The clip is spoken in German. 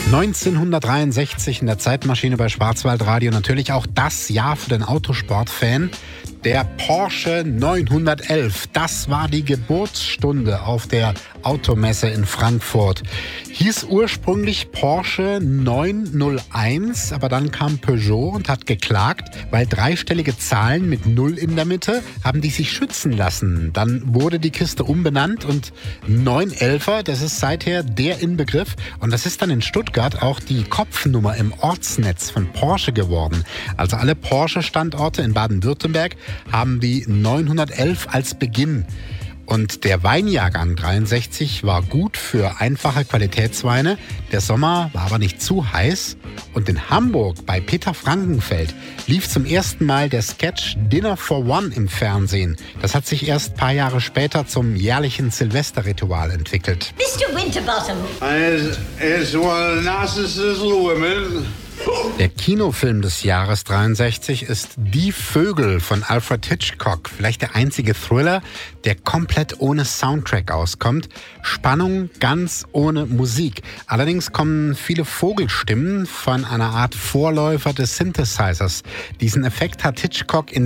1963 in der Zeitmaschine bei Schwarzwaldradio, natürlich auch das Jahr für den Autosportfan. Der Porsche 911, das war die Geburtsstunde auf der Automesse in Frankfurt. Hieß ursprünglich Porsche 901, aber dann kam Peugeot und hat geklagt, weil dreistellige Zahlen mit 0 in der Mitte haben die sich schützen lassen. Dann wurde die Kiste umbenannt und 911er, das ist seither der Inbegriff. Und das ist dann in Stuttgart auch die Kopfnummer im Ortsnetz von Porsche geworden. Also alle Porsche-Standorte in Baden-Württemberg haben die 911 als Beginn. Und der Weinjahrgang 63 war gut für einfache Qualitätsweine. Der Sommer war aber nicht zu heiß. Und in Hamburg bei Peter Frankenfeld lief zum ersten Mal der Sketch Dinner for One im Fernsehen. Das hat sich erst ein paar Jahre später zum jährlichen Silvesterritual entwickelt. Mr. Winterbottom. It's one of the nicest little women. Der Kinofilm des Jahres 63 ist Die Vögel von Alfred Hitchcock. Vielleicht der einzige Thriller, der komplett ohne Soundtrack auskommt. Spannung ganz ohne Musik. Allerdings kommen viele Vogelstimmen von einer Art Vorläufer des Synthesizers. Diesen Effekt hat Hitchcock in